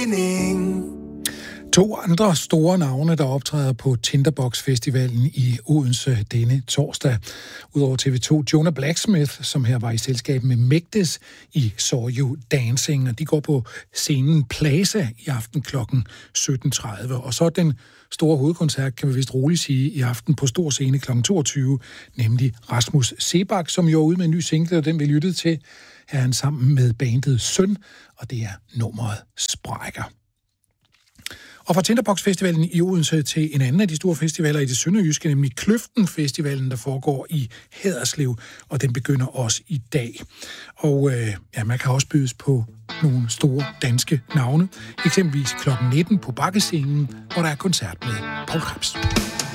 To andre store navne, der optræder på Tinderbox-festivalen i Odense denne torsdag. Udover TV2, Jonah Blacksmith, som her var i selskab med Mægdes i Saw You Dancing, og de går på scenen Plaza i aften kl. 17.30. Og så den store hovedkoncert, kan vi vist roligt sige, i aften på stor scene kl. 22, nemlig Rasmus Seebach, som jo er ude med en ny single, og den vi lyttede til, her er han sammen med bandet Søn, og det er nummeret Sprækker. Og fra Tinderbox-festivalen i Odense til en anden af de store festivaler i det sønderjyske, nemlig Kløften-festivalen, der foregår i Haderslev, og den begynder også i dag. Og man kan også bydes på nogle store danske navne, eksempelvis kl. 19 på Bakkescenen, hvor der er koncert med Poul Krebs.